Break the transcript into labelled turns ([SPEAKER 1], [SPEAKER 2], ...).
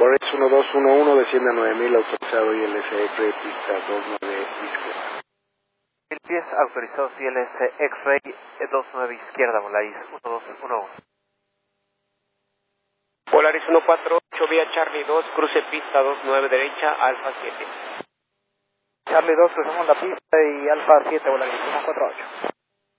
[SPEAKER 1] Polaris 1211, desciende a 9000, autorizado ILS X-Ray, pista 29 izquierda.
[SPEAKER 2] 1000 pies, autorizados ILS X-Ray 29 izquierda, Volaris 1211.
[SPEAKER 3] Polaris 148, vía Charlie 2, cruce pista 29 derecha, Alfa 7.
[SPEAKER 2] Charlie 2, cruzamos la pista y Alfa 7, Volaris 148.